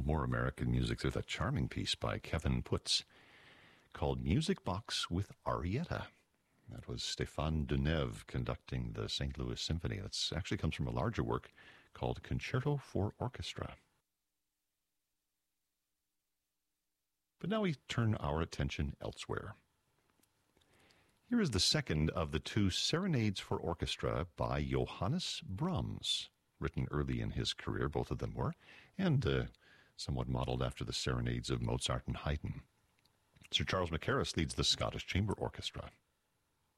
more American music. There's a charming piece by Kevin Putz called Music Box with Arietta. That was Stéphane Deneuve conducting the St. Louis Symphony. That actually comes from a larger work called Concerto for Orchestra. But now we turn our attention elsewhere. Here is the second of the two serenades for orchestra by Johannes Brahms, written early in his career, both of them were, and somewhat modeled after the serenades of Mozart and Haydn. Sir Charles Mackerras leads the Scottish Chamber Orchestra.